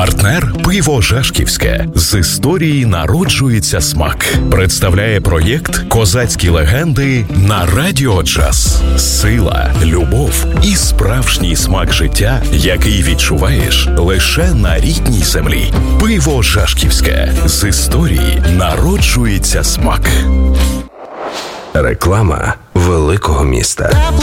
Партнер «Пиво Жашківське». З історії народжується смак. Представляє проєкт «Козацькі легенди» на Радіо Джаз. Сила, любов і справжній смак життя, який відчуваєш лише на рідній землі. Пиво Жашківське. З історії народжується смак. Реклама великого міста.